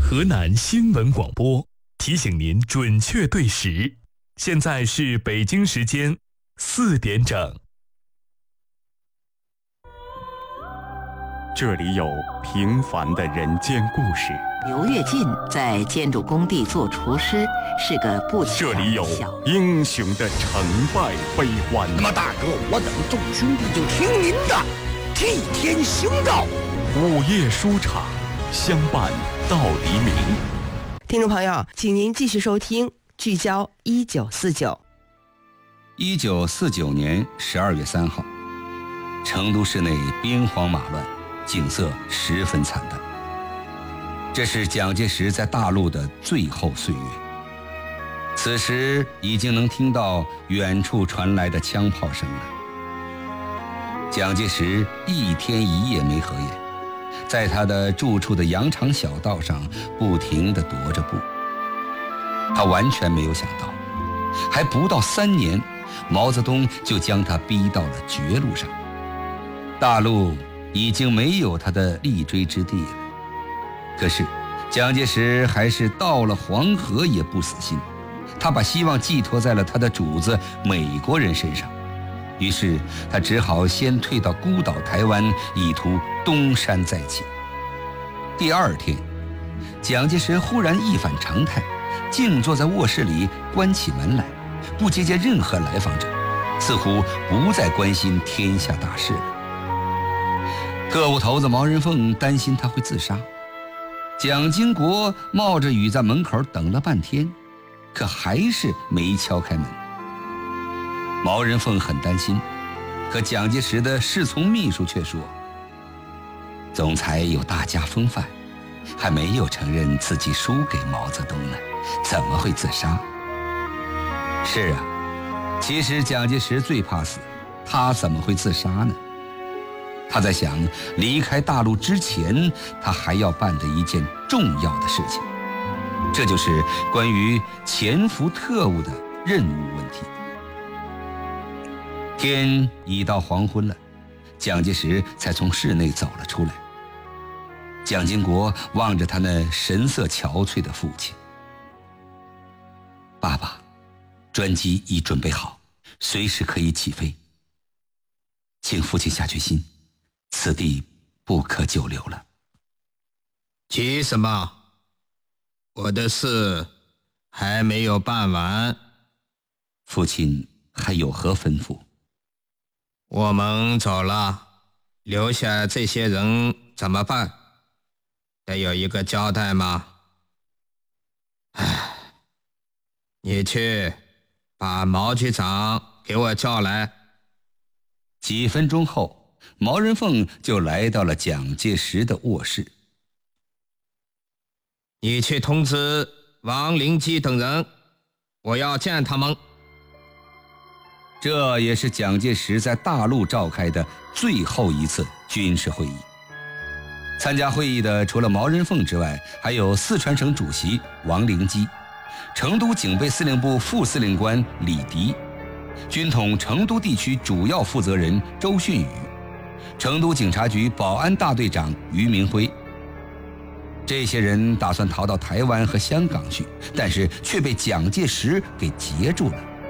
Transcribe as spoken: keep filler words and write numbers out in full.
河南新闻广播提醒您准确对时，现在是北京时间四点整。 这里有平凡的人间故事。 刘跃进在建筑工地做厨师，是个不起眼的小。 这里有英雄的成败悲欢。 那么大哥，我等众兄弟就听您的，替天行道。 午夜书场，相伴到黎明。 听众朋友，请您继续收听聚焦一九四九。 一九四九年十二月三号，成都市内兵荒马乱，景色十分惨淡。这是蒋介石在大陆的最后岁月。此时已经能听到远处传来的枪炮声了。蒋介石一天一夜没合眼，在他的住处的羊肠小道上不停地踱着步。他完全没有想到，还不到三年，毛泽东就将他逼到了绝路上。大陆已经没有他的立锥之地了。可是蒋介石还是到了黄河也不死心，他把希望寄托在了他的主子美国人身上。于是他只好先退到孤岛台湾，以图东山再起。第二天，蒋介石忽然一反常态，静坐在卧室里，关起门来，不接见任何来访者，似乎不再关心天下大事了。个务头子毛人凤担心他会自杀，蒋经国冒着雨在门口等了半天，可还是没敲开门。毛人凤很担心，可蒋介石的侍从秘书却说，总裁有大家风范，还没有承认自己输给毛泽东呢，怎么会自杀？是啊，其实蒋介石最怕死，他怎么会自杀呢？他在想，离开大陆之前，他还要办的一件重要的事情，这就是关于潜伏特务的任务问题。天已到黄昏了，蒋介石才从室内走了出来。蒋经国望着他那神色憔悴的父亲，爸爸，专机已准备好，随时可以起飞，请父亲下决心，此地不可久留了。 急什么？我的事还没有办完。 父亲还有何吩咐？ 我们走了，留下这些人怎么办？得有一个交代吗？唉，你去把毛局长给我叫来。 几分钟后，毛人凤就来到了蒋介石的卧室。 你去通知王灵基等人，我要见他们。 这也是蒋介石在大陆召开的最后一次军事会议。参加会议的除了毛人凤之外，还有四川省主席王灵基、成都警备司令部副司令官李迪、军统成都地区主要负责人周迅宇、成都警察局保安大队长于明辉。这些人打算逃到台湾和香港去，但是却被蒋介石给截住了。